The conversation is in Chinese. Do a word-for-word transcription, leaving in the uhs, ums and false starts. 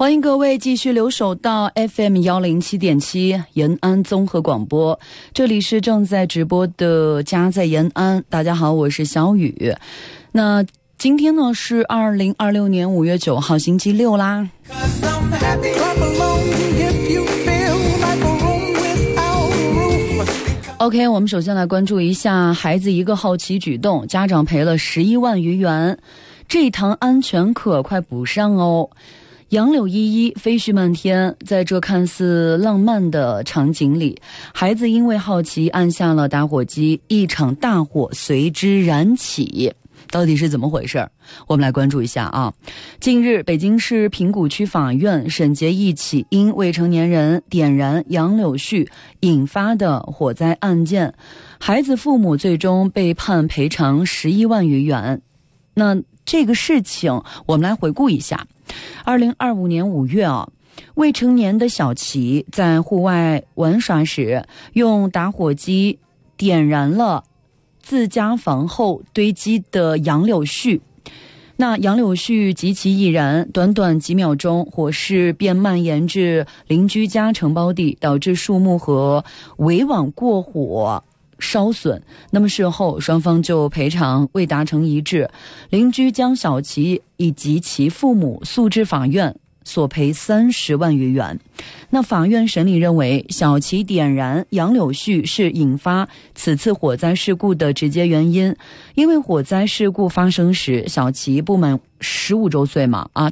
欢迎各位继续留守到 F M 一零七点七 延安综合广播，这里是正在直播的家在延安。大家好，我是小雨。那今天呢是二零二六年五月九号星期六啦。OK， 我们首先来关注一下孩子一个好奇举动，家长赔了十一万余元，这堂安全课快补上哦。杨柳依依，飞絮漫天，在这看似浪漫的场景里，孩子因为好奇按下了打火机，一场大火随之燃起。到底是怎么回事？我们来关注一下啊。近日，北京市平谷区法院审结一起因未成年人点燃杨柳絮引发的火灾案件，孩子父母最终被判赔偿十一万余元。那这个事情我们来回顾一下。二零二五年五月啊，未成年的小齐在户外玩耍时，用打火机点燃了自家房后堆积的杨柳絮。那杨柳絮极其易燃，短短几秒钟，火势便蔓延至邻居家承包地，导致树木和围网过火烧损。那么事后双方就赔偿未达成一致，邻居将小齐以及其父母诉至法院，索赔三十万余元。那法院审理认为，小齐点燃杨柳絮是引发此次火灾事故的直接原因。因为火灾事故发生时，小齐不满十五周岁嘛，啊，